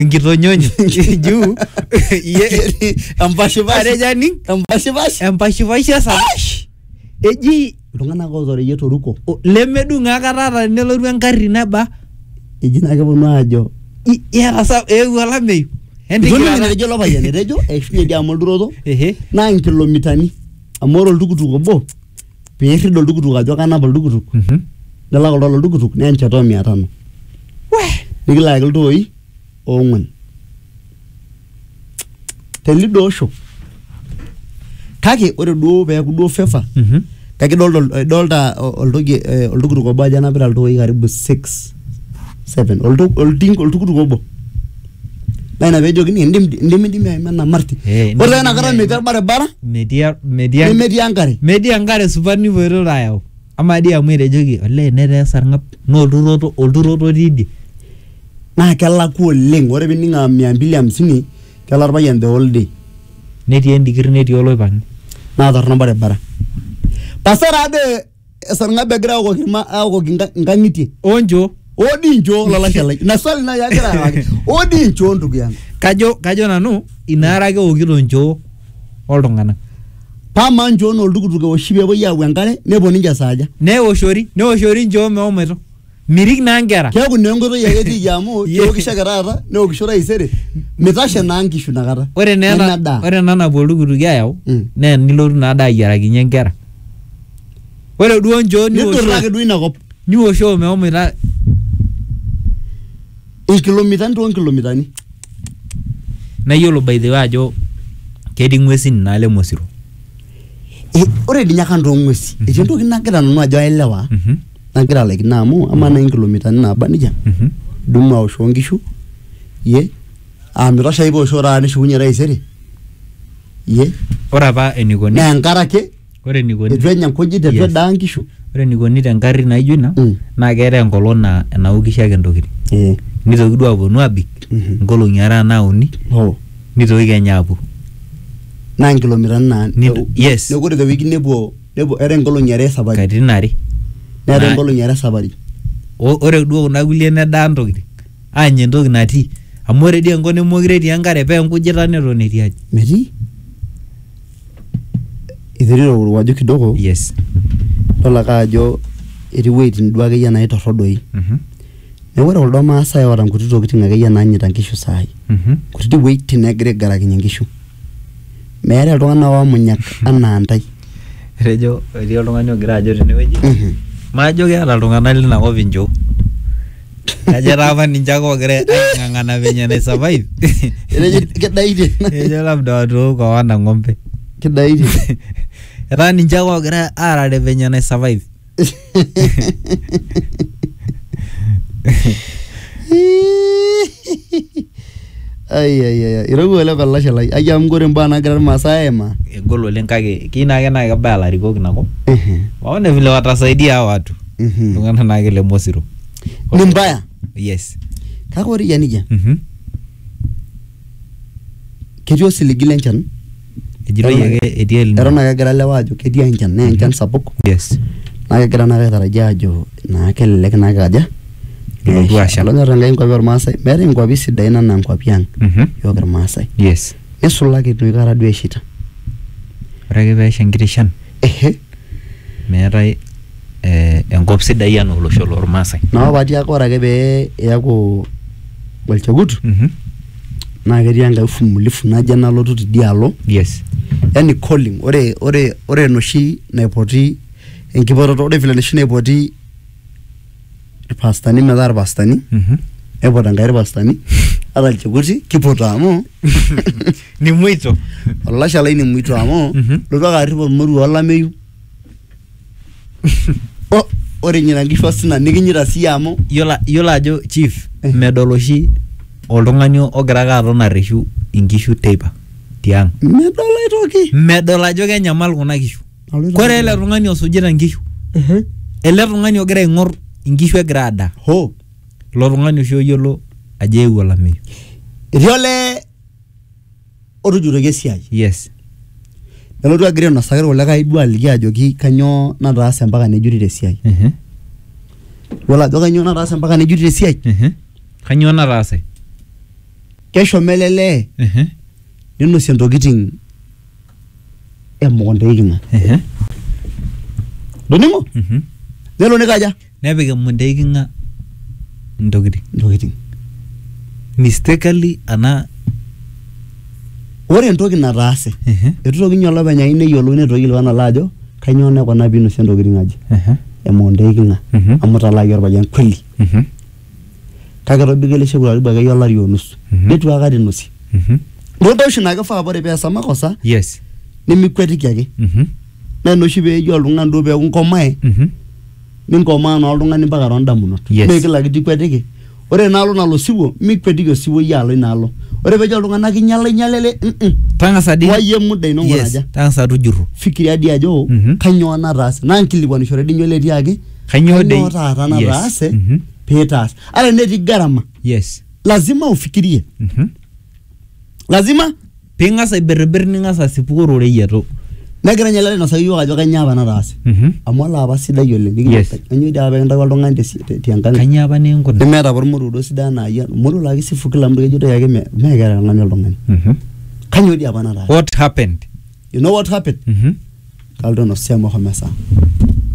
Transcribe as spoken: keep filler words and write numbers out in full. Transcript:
Nkitonyonyo juu ye ampashi bashi are jani ampashi bashi empashi pashi sabash eji iltung'anak otoreyie toruko lemedung'o akata nelotu enkarri naba eji naa keponu aajo iyata sa eewuo olameyu etejo lopayian etejo eishunye dia amu olturoto ehe naa inkilomitani amu ore oltukutuk obo peerrid oltukutuk ajo kanap oltukutuk nelak oltolo oltukutuk naa enchata mia tano nikilaki iltooi ong'wan telido osho kake ore duo peeku duo fefa kake idolta oltoki oltukutuk obo ajo enapita iltooi karibu six seven oltukutuk obo naa ina peejokini indimidimi aimena marti ore enakata metii orbaribara nemetii enkare metii enkare supat nipoito ayau ama dii amu etejoki olee netaa esarng'ab naa olturoto olturoto tidie naa kelakwa oleng ore pining a mia mbili hamsini kela orpayian the whole day netii endikir netii oloipang'i naa torrono barabara pasara ade esarng'ab egira aokoki nkang'itie onjo odi njo lalasha lai na swali na yagira awaki odi njo ndugu yangu kajo kajo nanu inaara ake okito njo oltung'anak pama njo no oltukutuk oshi peepoi ayau enkare nepuo ninche saaja neoshori neoshori njo meomoito mirik naa nkera keeku naa enkoitoi ake etii amu keokisho ake taata neokisho taisere mitashe naa nkishu nakata ore neena ore ena napuo oltukutuk ayau naa nilotu naa daa ayiarakinye nkera ore duo njo niturraki duo inakop niwoshoo meomoita inkilomitani too nkilomitani na yiolo by the way ajo ketii ng'uesin naale mosiro ore dinyaka ntoo ng'uesi etii entoki nagira nanu ajo aelewa nagira alaikino amu ama na inkilomitani naaba nija dumu aoshoo nkishu ye amitosha ipoosho taa nishukunye taisere ye ore apa enikoni naa enkare ake ore enikoni eitu enya nkujit eitu edaa nkishu ore enikoni tenkarri naijo ina naa keetai enkolong naa enaokisho ake ntokitin nitoki duo aponu abik nkolong'i are naa uni nitoki kenya apuo naa inkilomitani naa yes neeku ore tewiki nepuo nepuo era nkolong'i are sapari katitin are neeta nkolong'i are sapari ore duo kuna kulie nedaa ntokitin anya entoki natii amu ore dii enkop nemokire etii enkare pee nkujita neton etii aji metii iterito urwajo kidogo yes dol ake ajo etii weitin duo akeyie naitorrodoi neeku ore kuldo maasai oota nkuti tokitin akeyie naanyita nkishu saai kutiti weitin egira aigarakinye nkishu meeta iltung'anak oomunyak anaa ntai etejo etii oltung'ani ogira ajo tenewueji maajo keeta iltung'anak linakop injo kajo taa apa ninche ake ogira aing'ang'ana venye naisurvive etejo kedaite etejo labda watu kawana ng'ombe kedaite etaa ninche ake ogira aarare venye naisurvive ai ai ai irowua ele kolashe lai ayia amu kore mbaa nagira irmaasai aimaa egol oleng kake kii naake naa kebaya ilarikok inakop waone vile watasaidia hawa watu iltung'anak naake le Mosiro ni mbaya yes kake ore ija nija ketii osiligi lenchan ejitoi ake etii elino eton ake egira lewa ajo ketii enchan naa enchan sapuk yes naa kegira naake aitarajia ajo naa kelelek naake aja ilotu asha lonyorr enkai nkwapi ormaasai meetai nkwapi sidain anaa nkwapi ang yiok irmaasai yes nisulaki noikata duo eshita ore ake peesha enkiti shan ehe meetai enkop sidai anaa olosho lormaasai naa patii ake ore ake pee eeku olchekut naa ketii enkai fumulifu naje nalotu tidialo yes yani calling ore ore ore enoshi naipoti enkipototo ore vile enoshi naipoti irpastani metaa irpastani epot enkai irpastani ata ilchekuti kipoto amu ni mwito olashe lai ni mwito amu lotu ake arrip ormoruo olameyu ore nyina nkishu osina nikinyita sii amu yiolo ajo chief medol oshi oltung'ani ogira ake aton arreshu inkishu teipa tiang medol aitoki medol ajo kenyamal kuna kishu kore ele tung'ani osujita nkishu ele tung'ani ogira aing'or inkishu egira adaa ho ilo tung'ani oshi oyiolo ajo eewuo olameyu etii ole otujutoki esiai yes nelotu agira ainosaki irkulikae duo aliki ajoki kanyoo nataase mpaka nejurito esiai yiolo ajo kanyoo nataase mpaka nejurito esiai kanyoo nataase kesho melele ehe ninosie ntokitin emukunta ikinga ehe doningo mhm nelo nikaja nepik emukunta ikinga ntokitin ntokitin mistakenly ana ore entoki nataase ehe etutoki ninye olopeny ayieu neyiolou netoki ilwana lajo kanyoo nekuna piinosie ntokitin aje ehe emukunta ikinga mhm amu talaki orpayian kweli mhm kake tobiko ele shekura ribu akeyie olari onusu Mhm. netu akata inosie mhm ntoki oshi naa kifaa ore peesa makosa yes nemikwetiki ake mhm naa ina oshi peejo oltung'ani duo peeku nkomae mhm ninkomaa naa oltung'ani mpaka toondamunot Yes. mee kila kitu ikwetiki ore enaalo nalo siwuo mikwetiki osiwuo iyie alo inaalo ore peejo iltung'anak inyala inyalele mm tangasa di wayie muda ino yes ng'uraja tangasa tujuru fikiria dii ajo Mhm. kanyoo nataase naa nkilikwanishore dii nyoo etiaki kanyoo dei taata nataase mhm peetaas ara netii gharama yes lazima ufikirie mhm lazima pingasa iberber ningasa asipuko reyiato negira ninye lele inosaki yiok ajo kanyoo apa nataase mhm amu ala apa sidai oleng Yes. kanyoo dii apa peekintaki oltung'ani te- te- tiankang kanyoo apa ninkuna nemeeta apa ormoruo duo sidai anaa yie ormoruo laa kisifu kila mtu kejitoi ake me- meekera oltung'ani oltung'ani mhm kanyoo dii apa nataase what happened you know what happened mhm kaldo inosia meshomo esaa